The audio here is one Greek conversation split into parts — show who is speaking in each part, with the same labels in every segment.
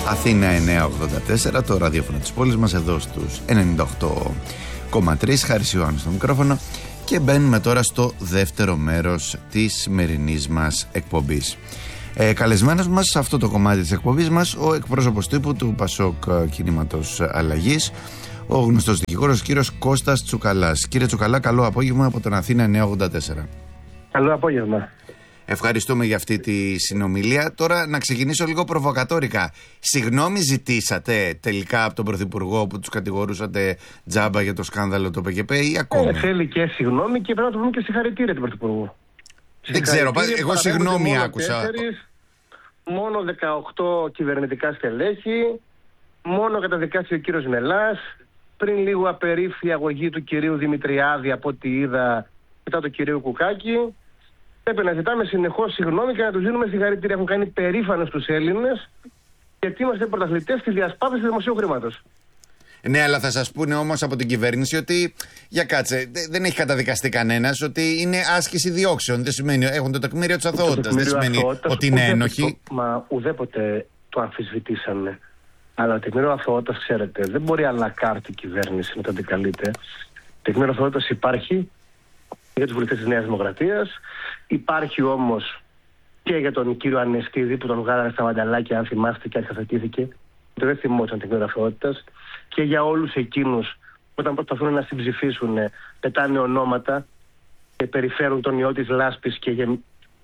Speaker 1: Αθήνα 984, το ραδιόφωνο της πόλης μας, εδώ στους 98,3. Χάρης Ιωάννης στο μικρόφωνο και μπαίνουμε τώρα στο δεύτερο μέρος της σημερινής μας εκπομπής. Καλεσμένος μας σε αυτό το κομμάτι της εκπομπής μας, ο εκπρόσωπος τύπου του Πασόκ Κινήματος Αλλαγής, ο γνωστός δικηγόρος κύριος Κώστας Τσουκαλάς. Κύριε Τσουκαλά, καλό απόγευμα από τον Αθήνα 984.
Speaker 2: Καλό απόγευμα.
Speaker 1: Ευχαριστούμε για αυτή τη συνομιλία. Τώρα να ξεκινήσω λίγο προβοκατόρικα. Συγγνώμη ζητήσατε τελικά από τον Πρωθυπουργό που τους κατηγορούσατε τζάμπα για το σκάνδαλο το ΠΚΠ ή ακόμη?
Speaker 2: Θέλει και συγγνώμη και πρέπει να του πούμε και συγχαρητήρια του Πρωθυπουργού.
Speaker 1: Δεν ξέρω, εγώ συγγνώμη άκουσα.
Speaker 2: Μόνο 18 κυβερνητικά στελέχη, μόνο καταδικάστηκε ο κύριος Μελάς, πριν λίγο απερίφθη η αγωγή του κυρίου Δημητριάδη από ό,τι είδα μετά του κυρίου Κουκάκη. Πρέπει να ζητάμε συνεχώς συγγνώμη και να τους δίνουμε συγχαρητήρια. Έχουν κάνει περήφανος τους Έλληνες, γιατί είμαστε πρωταθλητές στη διασπάθηση του δημοσίου χρήματος.
Speaker 1: Ναι, αλλά θα σας πούνε όμως από την κυβέρνηση ότι, για κάτσε, δεν έχει καταδικαστεί κανένας, ότι είναι άσκηση διώξεων. Δεν σημαίνει, έχουν το τεκμήριο της αθωότητας. Δεν σημαίνει ότι είναι ένοχοι.
Speaker 2: Μα ουδέποτε το αμφισβητήσανε. Αλλά το τεκμήριο αθωότητας, ξέρετε, δεν μπορεί à la carte η κυβέρνηση να το αντικαλείται. Το τεκμήριο αθωότητας υπάρχει για τους βουλευτές της Νέας Δημοκρατίας. Υπάρχει όμως και για τον κύριο Ανεστίδη που τον βγάλανε στα μανταλάκια, αν θυμάστε, και αρχιοθετήθηκε. Δεν θυμόταν την τεκμηριοθεότητας. Και για όλους εκείνους που όταν προσπαθούν να συμψηφίσουν πετάνε ονόματα και περιφέρουν τον ιό της λάσπης και για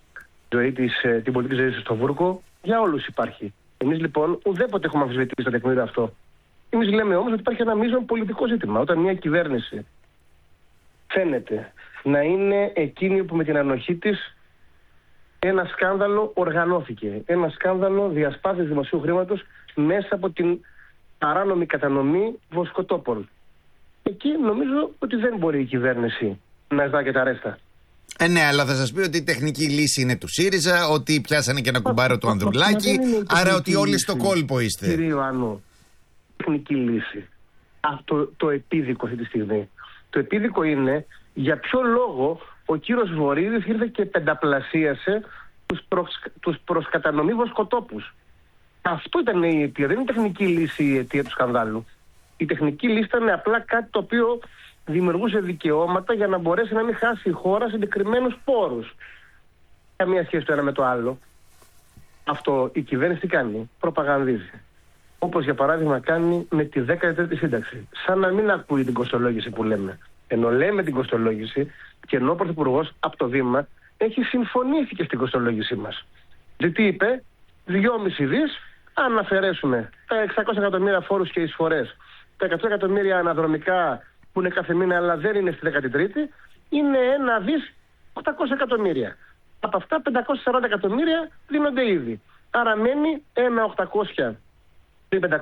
Speaker 2: την πολιτική ζωή στο βούρκο. Για όλους υπάρχει. Εμείς λοιπόν ουδέποτε έχουμε αμφισβητήσει το τεκμήριο αυτό. Εμείς λέμε όμως ότι υπάρχει ένα μείζον πολιτικό ζήτημα. Όταν μια κυβέρνηση φαίνεται να είναι εκείνη που με την ανοχή της ένα σκάνδαλο οργανώθηκε. Ένα σκάνδαλο διασπάθησης δημοσίου χρήματος μέσα από την παράνομη κατανομή βοσκοτόπων. Εκεί νομίζω ότι δεν μπορεί η κυβέρνηση να ζητά και τα ρέστα.
Speaker 1: Ναι, αλλά θα σας πει ότι η τεχνική λύση είναι του ΣΥΡΙΖΑ, ότι πιάσανε και ένα κουμπάρο του Ανδρουλάκη, άρα ότι όλοι στο κόλπο είστε.
Speaker 2: Κύριε Ιωάννου, τεχνική λύση. Το επίδικο αυτή τη στιγμή. Το επίδικο είναι για ποιο λόγο ο κύριος Βορύδης ήρθε και πενταπλασίασε τους προσκατανομή βοσκοτόπους. Αυτό ήταν η αιτία. Δεν είναι τεχνική λύση η αιτία του σκανδάλου. Η τεχνική λύση ήταν απλά κάτι το οποίο δημιουργούσε δικαιώματα για να μπορέσει να μην χάσει η χώρα συγκεκριμένους πόρους. Καμία σχέση το ένα με το άλλο. Αυτό η κυβέρνηση τι κάνει? Προπαγανδίζει. Όπως για παράδειγμα κάνει με τη 13η σύνταξη. Σαν να μην ακούει την κοστολόγηση που λέμε. Ενώ λέμε την κοστολόγηση και ενώ ο Πρωθυπουργός από το Δήμα έχει συμφωνήσει και στην κοστολόγησή μας. Δηλαδή είπε 2,5 δις, αν αφαιρέσουμε τα 600 εκατομμύρια φόρους και εισφορές, τα 100 εκατομμύρια αναδρομικά που είναι κάθε μήνα αλλά δεν είναι στη 13η, είναι 1 δις 800 εκατομμύρια. Από αυτά 540 εκατομμύρια δίνονται ήδη. Άρα μένει 1.800 ή 540,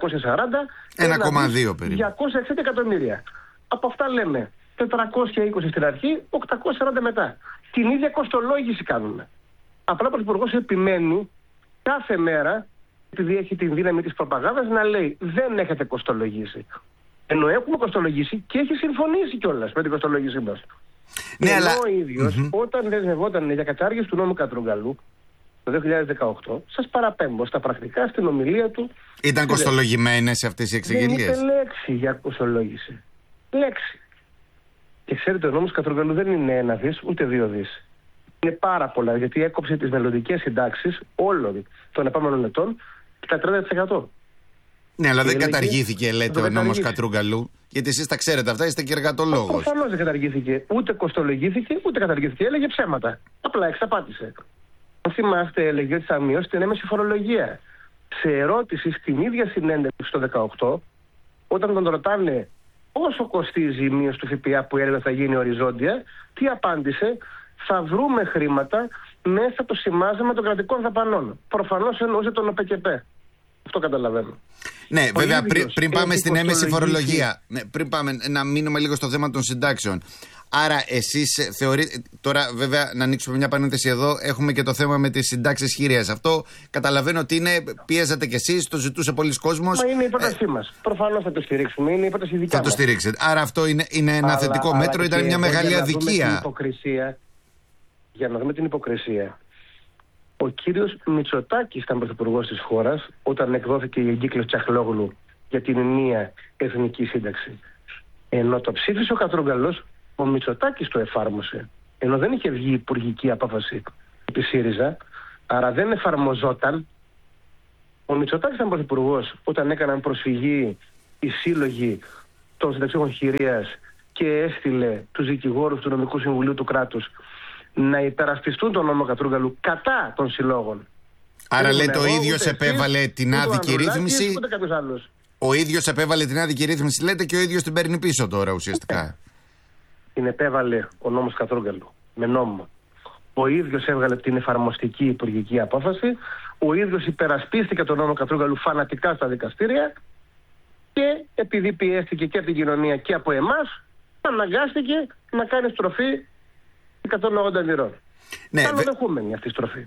Speaker 1: 1,2 περίπου.
Speaker 2: 260 εκατομμύρια. Από αυτά λέμε 420 στην αρχή, 840 μετά. Την ίδια κοστολόγηση κάνουμε. Απλά ο Πρωθυπουργός επιμένει κάθε μέρα, επειδή έχει την δύναμη της προπαγάνδας, να λέει δεν έχετε κοστολογήσει. Ενώ έχουμε κοστολογήσει και έχει συμφωνήσει κιόλας με την κοστολόγησή μας. Ναι, ενώ ο ίδιος όταν δεσμευόταν για κατάργηση του νόμου Κατρούγκαλου το 2018, σας παραπέμπω στα πρακτικά στην ομιλία του.
Speaker 1: Ήταν κοστολογημένες αυτές οι εξεγγελίες?
Speaker 2: Δεν είπε λέξη για κοστολόγηση. Λέξη. Και ξέρετε, ο νόμος Κατρούγκαλου δεν είναι 1 δις ούτε 2 δις. Είναι πάρα πολλά, γιατί έκοψε τις μελλοντικές συντάξεις όλων των επόμενων ετών τα 30%.
Speaker 1: Ναι, αλλά δεν καταργήθηκε, λέτε, ο νόμος Κατρούγκαλου. Γιατί εσείς τα ξέρετε αυτά, είστε και εργατολόγος.
Speaker 2: Προφανώς δεν καταργήθηκε. Ούτε κοστολογήθηκε, ούτε καταργήθηκε. Έλεγε ψέματα. Απλά εξαπάτησε. Αν θυμάστε, έλεγε ότι θα μειώσει την έμεση φορολογία. Σε ερώτηση στην ίδια συνέντευξη το 2018, όταν τον ρωτάνε πόσο κοστίζει η μείωση του ΦΠΑ που έλεγε θα γίνει οριζόντια, τι απάντησε? Θα βρούμε χρήματα μέσα από το σημάζεμα των κρατικών δαπανών. Προφανώς εννοούσε τον ΟΠΚΠ. Αυτό καταλαβαίνω.
Speaker 1: Ναι, βέβαια, πριν πάμε στην έμεση φορολογία, πριν πάμε να μείνουμε λίγο στο θέμα των συντάξεων. Άρα, εσείς θεωρείτε. Τώρα, βέβαια, να ανοίξουμε μια παρένθεση εδώ. Έχουμε και το θέμα με τις συντάξεις χείριας. Αυτό καταλαβαίνω ότι είναι. Πίεζατε κι εσείς, το ζητούσε πολλοί κόσμος.
Speaker 2: Μα είναι η πρότασή μας. Προφανώς θα το στηρίξουμε. Είναι η πρόταση δικιά μας.
Speaker 1: Θα το στηρίξετε. Άρα, αυτό είναι ένα θετικό μέτρο. Ήταν μια μεγάλη αδικία.
Speaker 2: Για να δούμε την υποκρισία. Ο κύριος Μητσοτάκης ήταν πρωθυπουργός της χώρας όταν εκδόθηκε η εγκύκλος Τσαχλόγλου για την ενιαία εθνική σύνταξη. Ενώ το ψήφισε ο Κατρούγκαλος, ο Μητσοτάκης το εφάρμοσε. Ενώ δεν είχε βγει υπουργική απόφαση επί ΣΥΡΙΖΑ, άρα δεν εφαρμοζόταν. Ο Μητσοτάκης ήταν πρωθυπουργός όταν έκαναν προσφυγή οι σύλλογοι των συνταξιούχων χειρίας και έστειλε τους δικηγόρους του Νομικού Συμβουλίου του κράτους να υπερασπιστούν τον νόμο Κατρούγκαλου κατά των συλλόγων.
Speaker 1: Άρα λέτε ο ίδιος επέβαλε την άδικη ρύθμιση. Ο ίδιος επέβαλε την άδικη ρύθμιση, λέτε, και ο ίδιος την παίρνει πίσω τώρα ουσιαστικά.
Speaker 2: Την επέβαλε ο νόμος Κατρούγκαλου με νόμο. Ο ίδιος έβγαλε την εφαρμοστική υπουργική απόφαση. Ο ίδιος υπερασπίστηκε τον νόμο Κατρούγκαλου φανατικά στα δικαστήρια. Και επειδή πιέστηκε και από την κοινωνία και από εμάς, αναγκάστηκε να κάνει στροφή 180 λιρών.
Speaker 1: Ναι,
Speaker 2: καλοδεχούμενη αυτή η στροφή.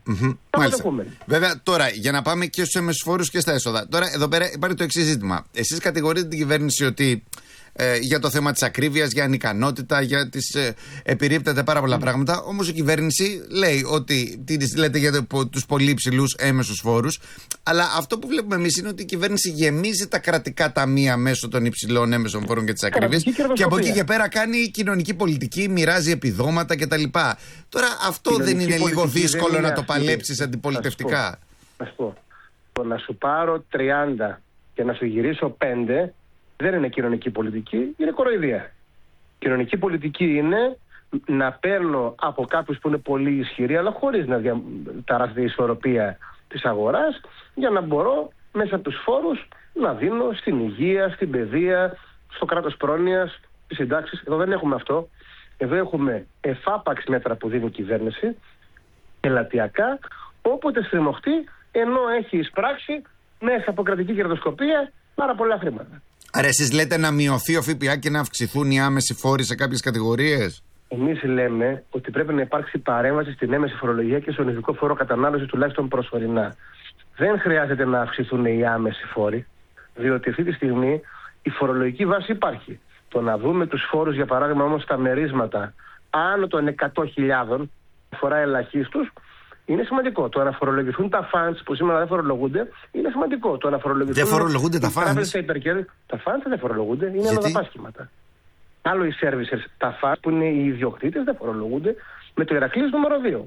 Speaker 1: Βέβαια, τώρα για να πάμε και στους έμεσους και στα έσοδα. Τώρα, εδώ πέρα υπάρχει το εξής ζήτημα. Εσείς κατηγορείτε την κυβέρνηση ότι για το θέμα της ακρίβειας, για ανικανότητα, για τις επιρρύπτεται πάρα πολλά πράγματα. Όμως η κυβέρνηση λέει ότι λέτε για τους πολύ υψηλούς έμεσους φόρους. Αλλά αυτό που βλέπουμε εμείς είναι ότι η κυβέρνηση γεμίζει τα κρατικά ταμεία μέσω των υψηλών έμεσων φόρων και της ακρίβειας. Και από εκεί και πέρα κάνει κοινωνική πολιτική, μοιράζει επιδόματα κτλ. Τώρα αυτό δεν είναι λίγο δύσκολο να το παλέψεις αντιπολιτευτικά?
Speaker 2: Ας πω. Το να σου πάρω 30 και να σου γυρίσω 5 δεν είναι κοινωνική πολιτική, είναι κοροϊδία. Κοινωνική πολιτική είναι να παίρνω από κάποιους που είναι πολύ ισχυροί, αλλά χωρίς να ταράσσεται η ισορροπία της αγοράς, για να μπορώ μέσα από τους φόρους να δίνω στην υγεία, στην παιδεία, στο κράτος πρόνοιας, στις συντάξεις. Εδώ δεν έχουμε αυτό. Εδώ έχουμε εφάπαξ μέτρα που δίνει η κυβέρνηση, ελαττιακά, όποτε στριμωχτεί, ενώ έχει εισπράξει μέσα από κρατική κερδοσκοπία πάρα πολλά χρήματα.
Speaker 1: Άρα εσείς λέτε να μειωθεί ο ΦΠΑ και να αυξηθούν οι άμεσοι φόροι σε κάποιες κατηγορίες?
Speaker 2: Εμείς λέμε ότι πρέπει να υπάρξει παρέμβαση στην έμεση φορολογία και στον ειδικό φόρο κατανάλωση, τουλάχιστον προσωρινά. Δεν χρειάζεται να αυξηθούν οι άμεσοι φόροι, διότι αυτή τη στιγμή η φορολογική βάση υπάρχει. Το να δούμε τους φόρους, για παράδειγμα, όμως τα μερίσματα άνω των 100.000, φορά ελαχίστους, είναι σημαντικό. Το να φορολογηθούν τα funds που σήμερα δεν φορολογούνται είναι σημαντικό. Το να φορολογηθούν.
Speaker 1: Δεν φορολογούνται τα funds.
Speaker 2: Τα funds δεν φορολογούνται, είναι αλλοδαπά σχήματα. Άλλο οι services, τα funds που είναι οι ιδιοκτήτες δεν φορολογούνται. Με το Ηρακλής νούμερο 2.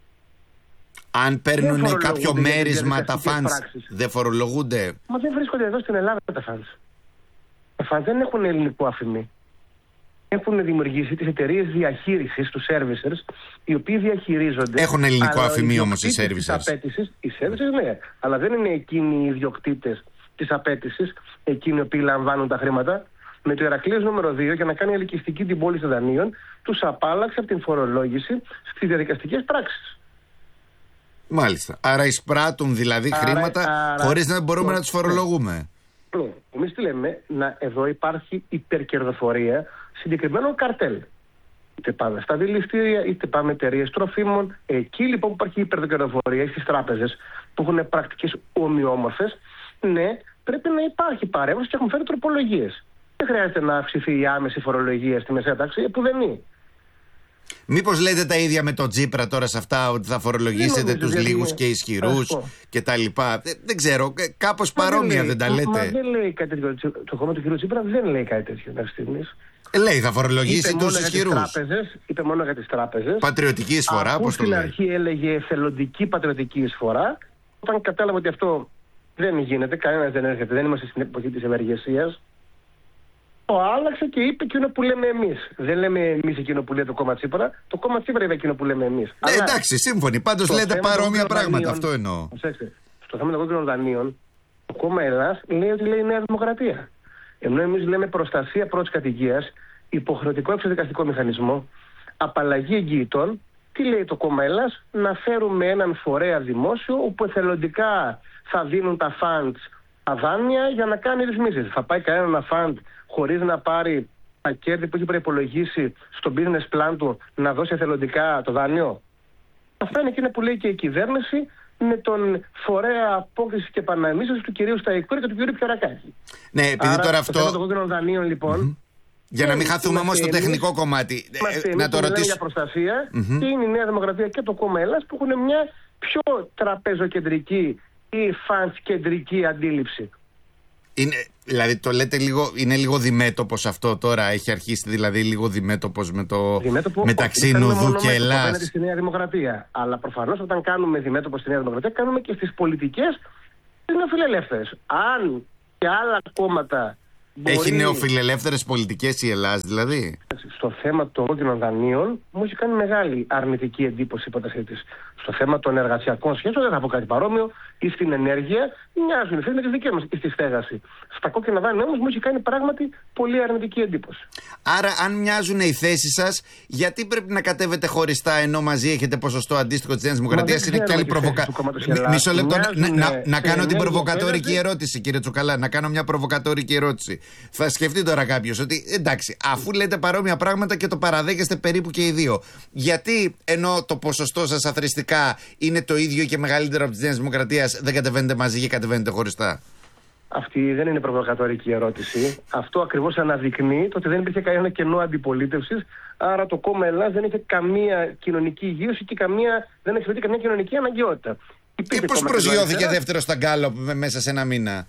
Speaker 1: Αν παίρνουν κάποιο μέρισμα τα funds, δεν φορολογούνται.
Speaker 2: Μα δεν βρίσκονται εδώ στην Ελλάδα τα funds. Τα funds δεν έχουν ελληνικό αφημί. Έχουν δημιουργήσει τις εταιρείες διαχείρισης, του servicers, οι οποίοι διαχειρίζονται.
Speaker 1: Έχουν ελληνικό αφημί όμως οι servicers.
Speaker 2: Οι servicers, ναι, αλλά δεν είναι εκείνοι οι ιδιοκτήτες της απέτησης, εκείνοι οι οποίοι λαμβάνουν τα χρήματα. Με το Ηρακλής νούμερο 2, για να κάνει ελκυστική την πώληση δανείων, τους απάλλαξε από την φορολόγηση στις διαδικαστικές πράξεις.
Speaker 1: Μάλιστα. Άρα εισπράττουν δηλαδή χρήματα χωρίς να μπορούμε να τους φορολογούμε.
Speaker 2: Εμείς τι λέμε, εδώ υπάρχει υπερκερδοφορία συγκεκριμένων καρτέλ. Είτε πάμε στα δηληστήρια, είτε πάμε εταιρείες τροφίμων. Εκεί λοιπόν που υπάρχει υπερκερδοφορία, στις τράπεζες που έχουν πρακτικές ομοιόμορφες, ναι, πρέπει να υπάρχει παρέμβαση και έχουν φέρει τροπολογίες. Δεν χρειάζεται να αυξηθεί η άμεση φορολογία στη μεσαία τάξη, που δεν είναι.
Speaker 1: Μήπως λέτε τα ίδια με τον Τσίπρα τώρα σε αυτά, ότι θα φορολογήσετε τους λίγους και ισχυρούς και τα λοιπά? Δεν ξέρω, κάπως παρόμοια δεν τα λέτε?
Speaker 2: Μα δεν λέει κάτι τέτοιο. Το κόμμα του κ. Τσίπρα δεν λέει κάτι τέτοιο μέχρι στιγμής.
Speaker 1: Λέει θα φορολογήσει τους ισχυρούς.
Speaker 2: Είπε μόνο για τις τράπεζες.
Speaker 1: Πατριωτική εισφορά, πώς το λέει?
Speaker 2: Στην αρχή έλεγε εθελοντική πατριωτική εισφορά. Όταν κατάλαβε ότι αυτό δεν γίνεται, κανένας δεν έρχεται, δεν είμαστε στην εποχή της ευεργεσίας, το άλλαξε και είπε εκείνο που λέμε εμείς. Δεν λέμε εμείς εκείνο που λέει το κόμμα Τσίπρα. Το κόμμα Τσίπρα είναι εκείνο που λέμε εμείς.
Speaker 1: Εντάξει, σύμφωνοι. Πάντως λέτε παρόμοια πράγματα. Αυτό εννοώ.
Speaker 2: Στο θέμα των κόκκινων δανείων, το κόμμα Ελλάς λέει ότι λέει Νέα Δημοκρατία. Ενώ εμείς λέμε προστασία πρώτης κατοικίας, υποχρεωτικό εξοδικαστικό μηχανισμό, απαλλαγή εγγυητών. Τι λέει το κόμμα Ελλάς? Να φέρουμε έναν φορέα δημόσιο όπου εθελοντικά θα δίνουν τα funds, τα δάνεια, για να κάνει ρυθμίσεις. Θα πάει κανένα fund χωρίς να πάρει τα κέρδη που έχει προϋπολογίσει στο business plan του να δώσει εθελοντικά το δάνειο? Αυτά είναι εκείνα που λέει και η κυβέρνηση με τον φορέα απόκρισης και επαναμίσθωσης του κυρίου Σταϊκούρη και του κυρίου Πιερακάκη.
Speaker 1: Ναι, επειδή τώρα αυτό.
Speaker 2: Το θέμα των κόκκινων δανείων, λοιπόν.
Speaker 1: Για να μην χαθούμε όμως το τεχνικό κομμάτι.
Speaker 2: Να το ρωτήσω. Για προστασία και είναι η Νέα Δημοκρατία και το κόμμα Ελλάς που έχουν μια πιο τραπεζοκεντρική ή φαντ κεντρική αντίληψη.
Speaker 1: Δηλαδή το λέτε λίγο, είναι λίγο διμέτωπος αυτό τώρα, έχει αρχίσει δηλαδή λίγο διμέτωπος με το μεταξύ Νουδού και Ελλάς.
Speaker 2: Δεν στη Νέα Δημοκρατία. Αλλά προφανώς όταν κάνουμε διμέτωπο στη Νέα Δημοκρατία, κάνουμε και στις πολιτικές τις νεοφιλελεύθερες. Αν και άλλα κόμματα.
Speaker 1: Έχει νεοφιλελεύθερες πολιτικές η Ελλάς δηλαδή.
Speaker 2: Στο θέμα των κόκκινων δανείων μου έχει κάνει μεγάλη αρνητική εντύπωση η πρότασή της. Στο θέμα των εργασιακών σχέσεων δεν θα πω κάτι παρόμοιο, ή στην ενέργεια μοιάζουν οι θέσεις με τις δικές μας, ή στη στέγαση. Στα κόκκινα δάνεια όμως μου έχει κάνει πράγματι πολύ αρνητική εντύπωση.
Speaker 1: Άρα, αν μοιάζουν οι θέσεις σας, γιατί πρέπει να κατέβετε χωριστά ενώ μαζί έχετε ποσοστό αντίστοιχο της Νέας Δημοκρατίας? Είναι και άλλη προβοκατόρικη. Μισό λεπτό να κάνω την προβοκατόρικη ερώτηση, κύριε Τσουκαλά. Να κάνω μια προβοκατόρικη ερώτηση. Θα σκεφτεί τώρα κάποιος ότι εντάξει, αφού λέτε παρόμοια πράγματα και το παραδέχεστε περίπου και οι δύο, γιατί ενώ το ποσοστό σας αθρηστικά είναι το ίδιο και μεγαλύτερο από της Νέας Δημοκρατίας, δεν κατεβαίνετε μαζί και κατεβαίνετε χωριστά?
Speaker 2: Αυτή δεν είναι προβοκατόρικη ερώτηση. Αυτό ακριβώς αναδεικνύει το ότι δεν υπήρχε κανένα κενό αντιπολίτευσης. Άρα το κόμμα Ελλάς δεν είχε καμία κοινωνική υγείωση και δεν έχει καμία κοινωνική αναγκαιότητα.
Speaker 1: Πώς προσγειώθηκε δεύτερο στα γκάλοπ μέσα σε ένα μήνα?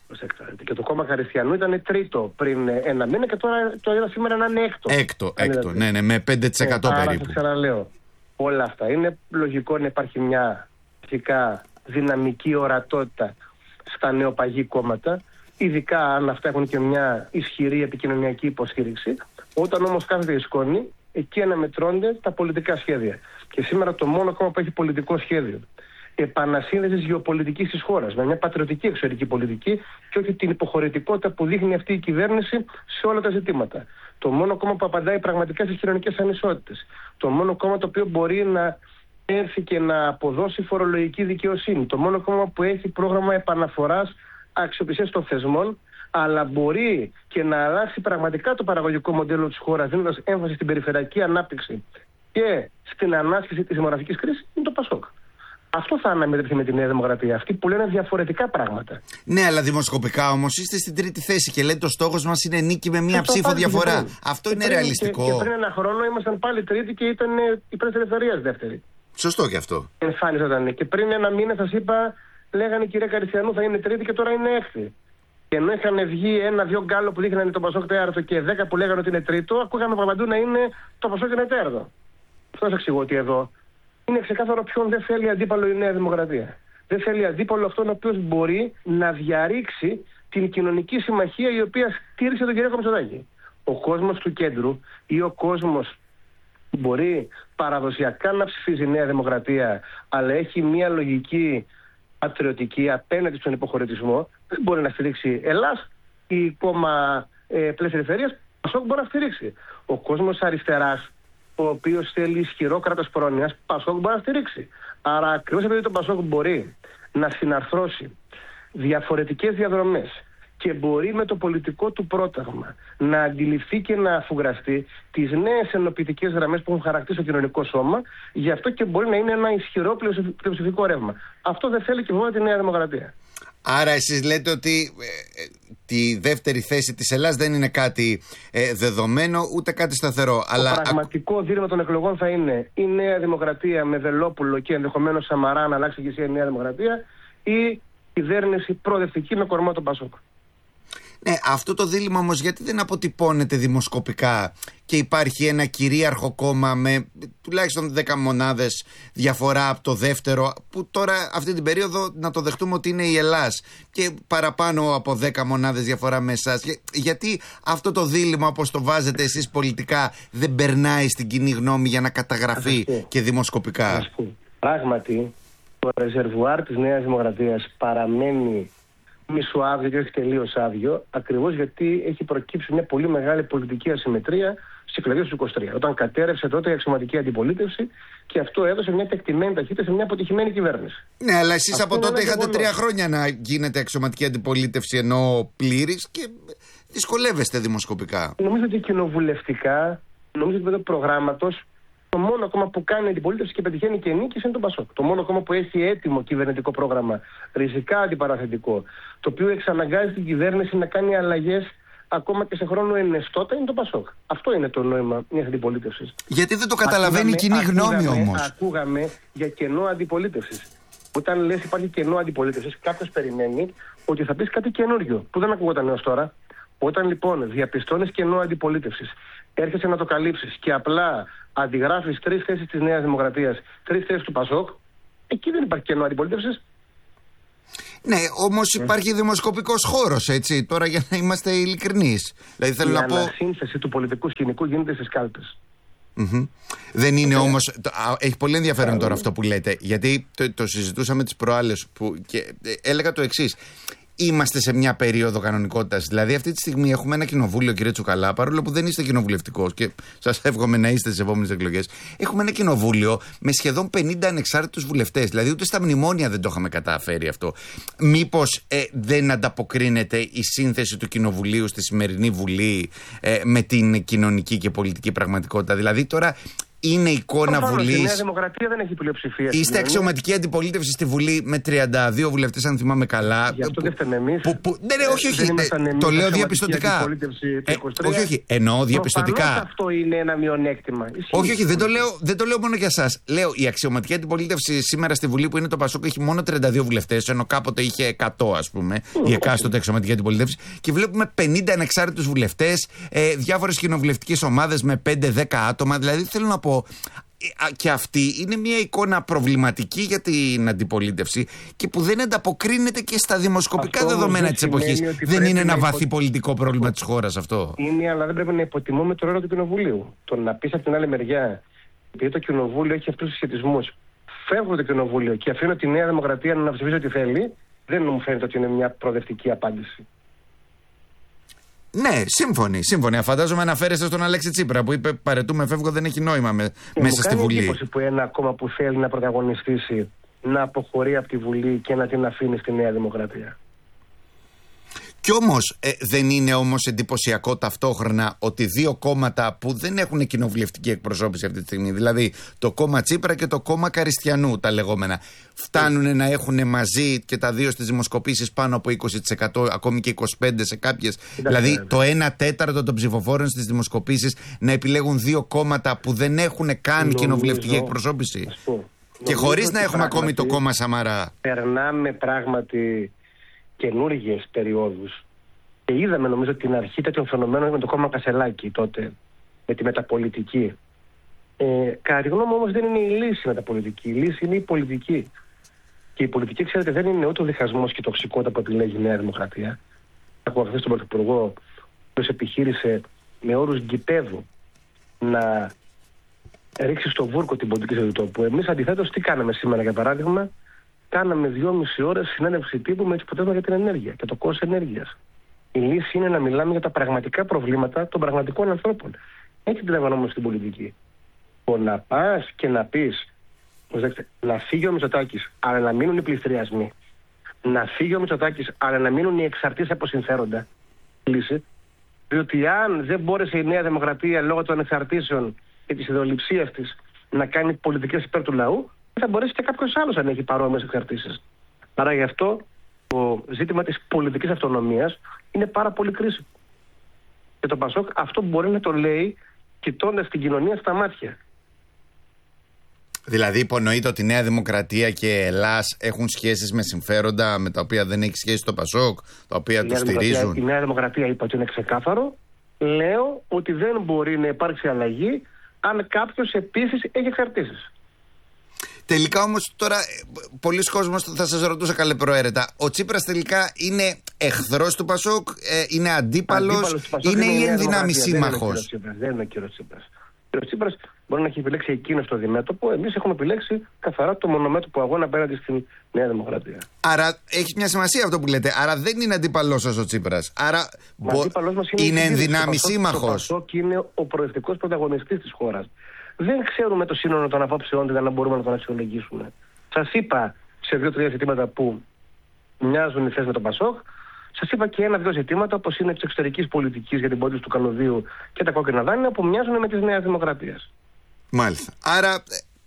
Speaker 2: Και το κόμμα Χαριστιανού ήταν τρίτο πριν ένα μήνα και τώρα το είδα σήμερα να είναι έκτο.
Speaker 1: Έκτο, ναι, με 5% περίπου.
Speaker 2: Άρα σας ξαναλέω, όλα αυτά είναι λογικό να υπάρχει μια φυσικά δυναμική ορατότητα στα νεοπαγή κόμματα, ειδικά αν αυτά έχουν και μια ισχυρή επικοινωνιακή υποστήριξη. Όταν όμως κάθεται η σκόνη, εκεί αναμετρώνται τα πολιτικά σχέδια. Και σήμερα το μόνο κόμμα που έχει πολιτικό σχέδιο επανασύνδεσης γεωπολιτικής της χώρας με μια πατριωτική εξωτερική πολιτική και όχι την υποχωρητικότητα που δείχνει αυτή η κυβέρνηση σε όλα τα ζητήματα. Το μόνο κόμμα που απαντάει πραγματικά στις κοινωνικές ανισότητες. Το μόνο κόμμα το οποίο μπορεί να έρθει και να αποδώσει φορολογική δικαιοσύνη. Το μόνο κόμμα που έχει πρόγραμμα επαναφοράς αξιοπιστίας των θεσμών, αλλά μπορεί και να αλλάξει πραγματικά το παραγωγικό μοντέλο της χώρας, δίνοντας έμφαση στην περιφερειακή ανάπτυξη και στην ανάσχεση της δημογραφικής κρίσης, είναι το ΠΑΣΟΚ. Αυτό θα αναμετρηθεί με τη Νέα Δημοκρατία. Αυτοί που λένε διαφορετικά πράγματα.
Speaker 1: Ναι, αλλά δημοσιοκοπικά όμως είστε στην τρίτη θέση και λέτε ο στόχος μας είναι νίκη με μία ψήφο διαφορά. Αυτό είναι ρεαλιστικό?
Speaker 2: Και πριν ένα χρόνο ήμασταν πάλι τρίτη και ήταν η Πρέσβη Ελευθερίας δεύτερη.
Speaker 1: Σωστό και αυτό.
Speaker 2: Εμφάνιζονταν. Και πριν ένα μήνα σας είπα, λέγανε η κυρία Χαριστιανού θα είναι τρίτη και τώρα είναι έκτη. Και ενώ είχαν βγει ένα-δυο γκάλο που δείχνανε το ΠΑΣΟΚ τέταρτο και 10 που λέγανε ότι είναι τρίτο, ακούγαμε παντού να είναι το ΠΑΣΟΚ είναι τέταρτο. Αυτό σας εξηγώ ότι εδώ είναι ξεκάθαρο ποιον δεν θέλει αντίπαλο η Νέα Δημοκρατία. Δεν θέλει αντίπαλο αυτόν ο οποίος μπορεί να διαρρήξει την κοινωνική συμμαχία η οποία στήριξε τον κύριο Μητσοτάκη. Ο κόσμος του κέντρου ή ο κόσμος που μπορεί παραδοσιακά να ψηφίζει η Νέα Δημοκρατία, αλλά έχει μια λογική πατριωτική απέναντι στον υποχωρητισμό, δεν μπορεί να στηρίξει Ελλάς ή κόμμα Πλαίσια Ελευθερίας, ΠΑΣΟΚ μπορεί να στηρίξει. Ο κόσμος αριστεράς, ο οποίος θέλει ισχυρό κράτος πρόνοιας, ΠΑΣΟΚ μπορεί να στηρίξει. Άρα ακριβώς επειδή το ΠΑΣΟΚ μπορεί να συναρθρώσει διαφορετικές διαδρομές και μπορεί με το πολιτικό του πρόταγμα να αντιληφθεί και να αφουγκραστεί τις νέες ενοποιητικές γραμμές που έχουν χαρακτήσει το κοινωνικό σώμα, γι' αυτό και μπορεί να είναι ένα ισχυρό πλειοψηφικό ρεύμα. Αυτό δεν θέλει και βέβαια τη Νέα Δημοκρατία.
Speaker 1: Άρα εσείς λέτε ότι τη δεύτερη θέση της Ελλάς δεν είναι κάτι δεδομένο ούτε κάτι σταθερό.
Speaker 2: Το πραγματικό δίλημμα των εκλογών θα είναι η Νέα Δημοκρατία με Βελόπουλο και ενδεχομένως Σαμαρά να αλλάξει ηγεσία η Νέα Δημοκρατία ή κυβέρνηση προοδευτική με κορμό τον ΠΑΣΟΚ.
Speaker 1: Ναι, αυτό το δίλημμα όμως γιατί δεν αποτυπώνεται δημοσκοπικά και υπάρχει ένα κυρίαρχο κόμμα με τουλάχιστον 10 μονάδες διαφορά από το δεύτερο, που τώρα αυτή την περίοδο να το δεχτούμε ότι είναι η Ελλάς, και παραπάνω από 10 μονάδες διαφορά με εσάς? Γιατί αυτό το δίλημμα, όπως το βάζετε εσείς πολιτικά, δεν περνάει στην κοινή γνώμη για να καταγραφεί και δημοσκοπικά?
Speaker 2: Πράγματι, το ρεζερβουάρ της Νέας Δημοκρατίας παραμένει μισοάδιο και όχι τελείως άδειο, ακριβώς γιατί έχει προκύψει μια πολύ μεγάλη πολιτική ασυμμετρία στις εκλογές του 23. Όταν κατέρευσε τότε η αξιωματική αντιπολίτευση και αυτό έδωσε μια τεκτημένη ταχύτητα σε μια αποτυχημένη κυβέρνηση.
Speaker 1: Ναι, αλλά εσείς από τότε είχατε 3 χρόνια να γίνετε αξιωματική αντιπολίτευση ενώ πλήρης και δυσκολεύεστε δημοσκοπικά.
Speaker 2: Νομίζω ότι κοινοβουλευτικά, νομίζω ότι με το προγράμματος, το μόνο κόμμα που κάνει αντιπολίτευση και πετυχαίνει και νίκη είναι το ΠΑΣΟΚ. Το μόνο κόμμα που έχει έτοιμο κυβερνητικό πρόγραμμα, ριζικά αντιπαραθετικό, το οποίο εξαναγκάζει την κυβέρνηση να κάνει αλλαγές ακόμα και σε χρόνο ενεστώτα, είναι το ΠΑΣΟΚ. Αυτό είναι το νόημα μιας αντιπολίτευσης.
Speaker 1: Γιατί δεν το καταλαβαίνει η κοινή γνώμη όμως.
Speaker 2: Ακούγαμε για κενό αντιπολίτευσης. Όταν λες υπάρχει κενό αντιπολίτευσης, κάποιος περιμένει ότι θα πεις κάτι καινούριο, που δεν ακούγονταν έως τώρα. Όταν λοιπόν διαπιστώνεις κενό αντιπολίτευσης, έρχεσαι να το καλύψεις και απλά αντιγράφεις 3 θέσεις της Νέας Δημοκρατίας, 3 θέσεις του ΠΑΣΟΚ, εκεί δεν υπάρχει κενό αντιπολίτευσης.
Speaker 1: Ναι, όμως υπάρχει δημοσκοπικός χώρος, έτσι, τώρα για να είμαστε ειλικρινείς. Δηλαδή θέλω να πω...
Speaker 2: Η ανασύνθεση του πολιτικού σκηνικού γίνεται στις κάλπες.
Speaker 1: Δεν είναι όμως. Έχει πολύ ενδιαφέρον τώρα αυτό που λέτε, γιατί το συζητούσαμε τις προάλλες και έλεγα το εξής. Είμαστε σε μια περίοδο κανονικότητας. Δηλαδή, αυτή τη στιγμή έχουμε ένα κοινοβούλιο, κύριε Τσουκαλά, παρόλο που δεν είστε κοινοβουλευτικός και σας εύχομαι να είστε στις επόμενες εκλογές. Έχουμε ένα κοινοβούλιο με σχεδόν 50 ανεξάρτητους βουλευτές. Δηλαδή, ούτε στα μνημόνια δεν το είχαμε καταφέρει αυτό. Μήπως δεν ανταποκρίνεται η σύνθεση του κοινοβουλίου στη σημερινή Βουλή με την κοινωνική και πολιτική πραγματικότητα? Δηλαδή, τώρα. Είναι εικόνα Βουλής.
Speaker 2: Η Νέα Δημοκρατία δεν έχει πλειοψηφία.
Speaker 1: Είστε αξιωματική αντιπολίτευση στη Βουλή με 32 βουλευτές, αν θυμάμαι καλά.
Speaker 2: Γι' αυτό δεν φταίμε εμείς.
Speaker 1: Ναι, όχι. Το λέω διαπιστωτικά. Όχι. Εννοώ διαπιστωτικά.
Speaker 2: Αυτό είναι ένα μειονέκτημα.
Speaker 1: Όχι. Δεν το λέω μόνο για εσάς. Λέω η αξιωματική αντιπολίτευση σήμερα στη Βουλή που είναι το ΠΑΣΟΚ έχει μόνο 32 βουλευτές, ενώ κάποτε είχε 100, ας πούμε, η εκάστοτε αξιωματική αντιπολίτευση. Και βλέπουμε 50 ανεξάρτητους βουλευτές, διάφορες κοινοβουλευτικές ομάδες με 5-10 άτομα. Δηλαδή θέλω να πω. Και αυτή είναι μια εικόνα προβληματική για την αντιπολίτευση και που δεν ανταποκρίνεται και στα δημοσκοπικά δεδομένα της εποχής. Δεν είναι ένα βαθύ πολιτικό πρόβλημα της χώρας αυτό?
Speaker 2: Είναι, αλλά δεν πρέπει να υποτιμούμε το ρόλο του Κοινοβουλίου. Το να πεις από την άλλη μεριά, επειδή το Κοινοβούλιο έχει αυτούς τους σχετισμούς, φεύγω το Κοινοβούλιο και αφήνω τη Νέα Δημοκρατία να ψηφίσει ό,τι θέλει, δεν μου φαίνεται ότι είναι μια προοδευτική απάντηση.
Speaker 1: Ναι, σύμφωνοι. Φαντάζομαι αναφέρεστε στον Αλέξη Τσίπρα που είπε παρετούμε, φεύγω, δεν έχει νόημα μέσα στη Βουλή.
Speaker 2: Είναι εντύπωση που ένα κόμμα που θέλει να πρωταγωνιστήσει να αποχωρεί από τη Βουλή και να την αφήνει στη Νέα Δημοκρατία.
Speaker 1: Κι όμως δεν είναι όμως εντυπωσιακό ταυτόχρονα ότι δύο κόμματα που δεν έχουν κοινοβουλευτική εκπροσώπηση αυτή τη στιγμή, δηλαδή το κόμμα Τσίπρα και το κόμμα Καριστιανού, τα λεγόμενα, φτάνουν να έχουν μαζί και τα δύο στις δημοσκοπήσεις πάνω από 20%, ακόμη και 25% σε κάποιες. Δηλαδή το 1/4 των ψηφοφόρων στις δημοσκοπήσεις να επιλέγουν δύο κόμματα που δεν έχουν καν κοινοβουλευτική εκπροσώπηση. Και χωρίς να έχουμε ακόμη το κόμμα Σαμαρά.
Speaker 2: Περνάμε πράγματι καινούργιες περιόδους. Και είδαμε νομίζω την αρχή τέτοιων φαινομένων με το κόμμα Κασελάκη τότε, με τη μεταπολιτική. Κατά τη γνώμη μου όμως δεν είναι η λύση η μεταπολιτική. Η λύση είναι η πολιτική. Και η πολιτική, ξέρετε, δεν είναι ούτε ο διχασμός και η τοξικότητα που επιλέγει η Νέα Δημοκρατία. Έχω χθες τον Πρωθυπουργό, ο οποίος επιχείρησε με όρους γκυπέδου να ρίξει στο βούρκο την πολιτική του τόπου. Εμείς αντιθέτως τι κάναμε σήμερα, για παράδειγμα? Κάναμε 2,5 ώρες συνέντευξη τύπου με τις αποτέλεσμα για την ενέργεια και το κόστος ενέργειας. Η λύση είναι να μιλάμε για τα πραγματικά προβλήματα των πραγματικών ανθρώπων. Έτσι την αντιλαμβανόμαστε στην πολιτική. Το να πας και να πεις, να φύγει ο Μητσοτάκης, αλλά να μείνουν οι πληστηριασμοί. Να φύγει ο Μητσοτάκης, αλλά να μείνουν οι εξαρτήσεις από συμφέροντα. Λύση. Διότι αν δεν μπόρεσε η Νέα Δημοκρατία λόγω των εξαρτήσεων και της ιδεολειψίας της να κάνει πολιτικές υπέρ του λαού, θα μπορέσει και κάποιος άλλος αν έχει παρόμοιες εξαρτήσεις. Άρα γι' αυτό το ζήτημα της πολιτικής αυτονομίας είναι πάρα πολύ κρίσιμο. Και το ΠΑΣΟΚ αυτό μπορεί να το λέει κοιτώντας την κοινωνία στα μάτια.
Speaker 1: Δηλαδή υπονοείται ότι η Νέα Δημοκρατία και η Ελλάς έχουν σχέσεις με συμφέροντα με τα οποία δεν έχει σχέση το ΠΑΣΟΚ, τα οποία τους στηρίζουν?
Speaker 2: Η Νέα Δημοκρατία είπα ότι είναι ξεκάθαρο. Λέω ότι δεν μπορεί να υπάρξει αλλαγή αν κάποιος επίσης έχει εξαρτήσεις.
Speaker 1: Τελικά όμως τώρα πολλοί κόσμος θα σας ρωτούσε καλεπροαίρετα, ο Τσίπρας τελικά είναι εχθρός του ΠΑΣΟΚ, είναι αντίπαλος, είναι ή ενδυνάμει σύμμαχος?
Speaker 2: Δεν είναι ο κύριος Τσίπρας. Ο κύριος Τσίπρας μπορεί να έχει επιλέξει εκείνος το διμέτωπο, εμείς έχουμε επιλέξει καθαρά το μονομέτωπο αγώνα απέναντι στην Νέα Δημοκρατία.
Speaker 1: Άρα έχει μια σημασία αυτό που λέτε, άρα δεν είναι αντίπαλός σας ο Τσίπρας, άρα είναι ενδυνάμει σύμμαχος.
Speaker 2: Το ΠΑΣΟΚ είναι ο προοδευτικός πρωταγωνιστής της χώρας. Δεν ξέρουμε το σύνολο των απόψεών για να μπορούμε να τον αξιολογήσουμε. Σας είπα σε 2-3 ζητήματα που μοιάζουν οι θέσεις με τον ΠΑΣΟΚ. Σας είπα και 1-2 ζητήματα όπως είναι της εξωτερικής πολιτικής για την πόλη του καλωδίου και τα κόκκινα δάνεια που μοιάζουν με τις Νέας Δημοκρατίας.
Speaker 1: Μάλιστα. Άρα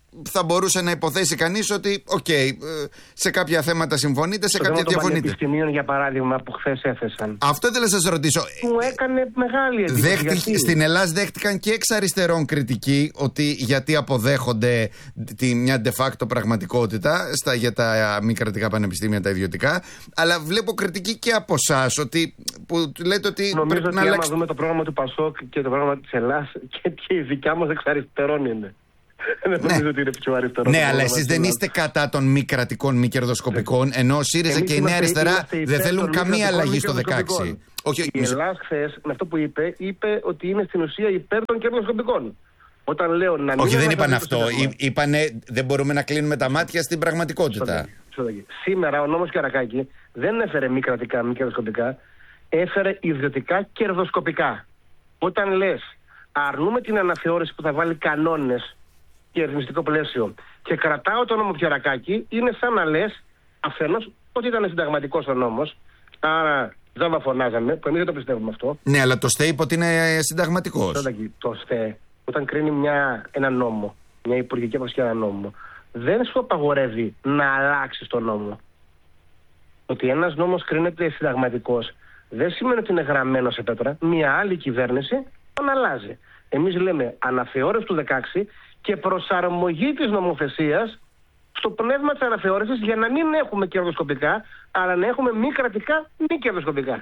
Speaker 1: θα μπορούσε να υποθέσει κανείς ότι σε κάποια θέματα συμφωνείτε, σε κάποια διαφωνείτε.
Speaker 2: Των πανεπιστημίων, για παράδειγμα, που χθες έθεσαν.
Speaker 1: Αυτό ήθελα να σας ρωτήσω.
Speaker 2: Μου έκανε μεγάλη εντύπωση.
Speaker 1: Στην Ελλάδα δέχτηκαν και εξ αριστερών κριτική ότι γιατί αποδέχονται μια de facto πραγματικότητα για τα μη κρατικά πανεπιστήμια, τα ιδιωτικά. Αλλά βλέπω κριτική και από εσάς που λέτε ότι.
Speaker 2: Νομίζω ότι άμα δούμε το πρόγραμμα του ΠΑΣΟΚ και το πρόγραμμα της Ελλάς και η δικιά μας εξ αριστερών είναι. Δεν νομίζω ότι είναι πιο αριστερό.
Speaker 1: Ναι, αλλά εσείς δεν είστε κατά των μη κρατικών, μη κερδοσκοπικών, ενώ ο ΣΥΡΙΖΑ και η Νέα Αριστερά δεν θέλουν καμία αλλαγή στο 16.
Speaker 2: Η Ελλάς χθες με αυτό που είπε ότι είναι στην ουσία υπέρ των κερδοσκοπικών. Όταν λέω να μην.
Speaker 1: Όχι, δεν είπαν αυτό. Είπανε δεν μπορούμε να κλείνουμε τα μάτια στην πραγματικότητα.
Speaker 2: Σήμερα ο νόμος Κιαρακάκη δεν έφερε μη κρατικά, μη κερδοσκοπικά, έφερε ιδιωτικά κερδοσκοπικά. Όταν λες αρνούμε την αναθεώρηση που θα βάλει κανόνες και ρυθμιστικό πλαίσιο και κρατάω το νόμο Κιαρακάκη, είναι σαν να λες αφενός ότι ήταν συνταγματικός ο νόμος, άρα δεν φωνάζαμε, που εμείς δεν το πιστεύουμε αυτό.
Speaker 1: Ναι, αλλά το ΣΤΕ είπε ότι είναι συνταγματικός.
Speaker 2: Το ΣΤΕ, όταν κρίνει ένα νόμο, μια υπουργική απόφαση για ένα νόμο, δεν σου απαγορεύει να αλλάξει τον νόμο. Ότι ένας νόμος κρίνεται συνταγματικός δεν σημαίνει ότι είναι γραμμένο σε πέτρα. Μια άλλη κυβέρνηση τον αλλάζει. Εμείς λέμε αναθεώρηση του 16 και προσαρμογή της νομοθεσίας στο πνεύμα της αναθεώρησης για να μην έχουμε κερδοσκοπικά, αλλά να έχουμε μη κρατικά, μη κερδοσκοπικά.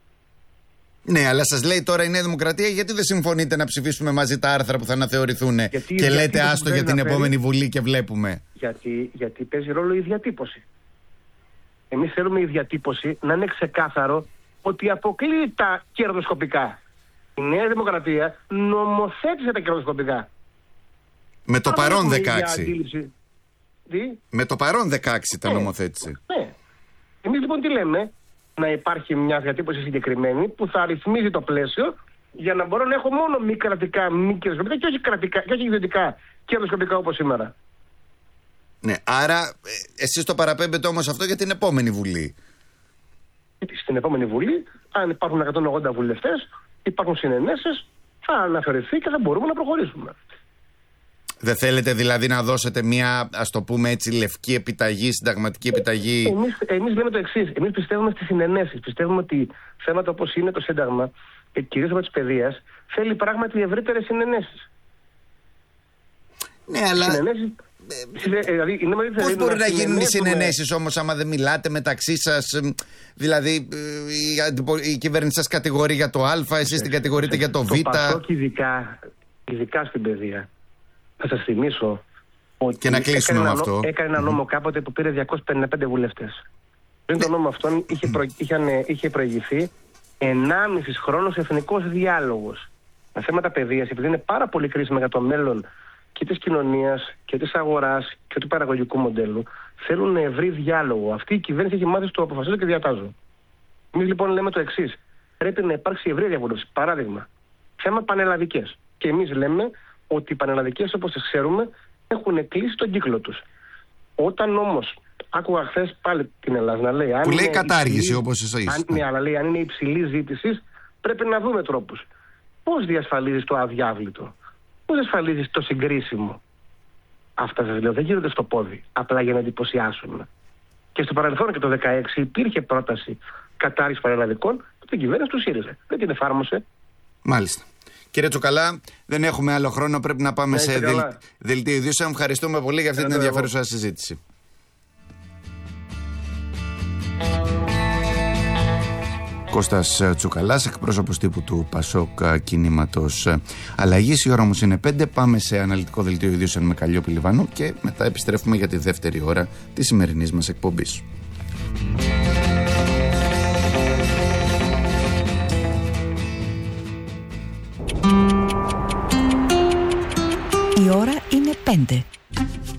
Speaker 1: Ναι, αλλά σας λέει τώρα η Νέα Δημοκρατία γιατί δεν συμφωνείτε να ψηφίσουμε μαζί τα άρθρα που θα αναθεωρηθούν και λέτε άστο για την επόμενη Βουλή και βλέπουμε.
Speaker 2: Γιατί παίζει ρόλο η διατύπωση. Εμείς θέλουμε η διατύπωση να είναι ξεκάθαρο ότι αποκλείει τα κερδοσκοπικά. Η Νέα Δημοκρατία νομοθέτησε τα κερδοσκοπικά.
Speaker 1: Με το παρόν 16. Με το παρόν 16 τα νομοθέτησε.
Speaker 2: Ναι. Εμείς λοιπόν τι λέμε? Να υπάρχει μια διατύπωση συγκεκριμένη που θα ρυθμίζει το πλαίσιο για να μπορώ να έχω μόνο μη κρατικά, μη κερδοσκοπικά και όχι κρατικά και όχι ιδιωτικά κερδοσκοπικά όπως σήμερα.
Speaker 1: Ναι, άρα εσείς το παραπέμπετε όμως αυτό για την επόμενη Βουλή.
Speaker 2: Στην επόμενη Βουλή, αν υπάρχουν 180 βουλευτές, υπάρχουν συνενέσεις, θα αναφερθεί και θα μπορούμε να προχωρήσουμε.
Speaker 1: Δεν θέλετε δηλαδή να δώσετε μια, ας το πούμε έτσι, λευκή επιταγή, συνταγματική επιταγή?
Speaker 2: Εμείς λέμε το εξής. Εμείς πιστεύουμε στις συνενέσεις. Πιστεύουμε ότι θέματα όπως είναι το Σύνταγμα, και κυρίως από της παιδείας, θέλει πράγματι ευρύτερες συνενέσεις.
Speaker 1: Ναι, αλλά.
Speaker 2: Συνενέσεις.
Speaker 1: Πώς μπορεί να γίνουν οι συνενέσεις όμως άμα δεν μιλάτε μεταξύ σας? Δηλαδή η κυβέρνηση σας κατηγορεί για το Α, εσείς την κατηγορείτε για το Β.
Speaker 2: Το ΠΑΣΟΚ ειδικά στην παιδεία. Θα σας θυμίσω ότι
Speaker 1: και να κλείσουμε
Speaker 2: έκανε ένα νόμο κάποτε που πήρε 255 βουλευτές. Πριν τον νόμο αυτόν είχε προηγηθεί 1,5 χρόνος εθνικός διάλογος. Τα θέματα παιδείας, επειδή είναι πάρα πολύ κρίσιμα για το μέλλον και της κοινωνίας και της αγοράς και του παραγωγικού μοντέλου, θέλουν ευρύ διάλογο. Αυτή η κυβέρνηση έχει μάθει στο αποφασίζω και διατάζω. Εμείς λοιπόν λέμε το εξής. Πρέπει να υπάρξει ευρύ διαβούλευση. Παράδειγμα, θέμα πανελλαδικές. Και εμείς λέμε ότι οι πανελλαδικές, όπως τις ξέρουμε, έχουν κλείσει τον κύκλο τους. Όταν όμως, άκουγα χθες πάλι την Ελλάδα να λέει.
Speaker 1: Που λέει κατάργηση, όπως εσείς.
Speaker 2: Ναι, αλλά λέει αν είναι υψηλή ζήτηση, πρέπει να δούμε τρόπους. Πώς διασφαλίζεις το αδιάβλητο? Πώς διασφαλίζεις το συγκρίσιμο? Αυτά σας λέω, δεν γίνονται στο πόδι, απλά για να εντυπωσιάσουν. Και στο παρελθόν και το 2016 υπήρχε πρόταση κατάργησης πανελλαδικών από την κυβέρνηση του ΣΥΡΙΖΑ. Δεν την εφάρμοσε.
Speaker 1: Μάλιστα. Κύριε Τσουκαλά, δεν έχουμε άλλο χρόνο. Πρέπει να πάμε σε δελτίο ειδήσεων. Ευχαριστούμε πολύ για αυτή την ενδιαφέρουσα συζήτηση. Κώστας Τσουκαλάς, εκπρόσωπος τύπου του ΠΑΣΟΚ Κινήματος Αλλαγής. Η ώρα όμως είναι 5. Πάμε σε αναλυτικό δελτίο ειδήσεων με Καλλιόπη Λιβανού και μετά επιστρέφουμε για τη δεύτερη ώρα της σημερινής μας εκπομπής.
Speaker 3: Η ώρα είναι 5.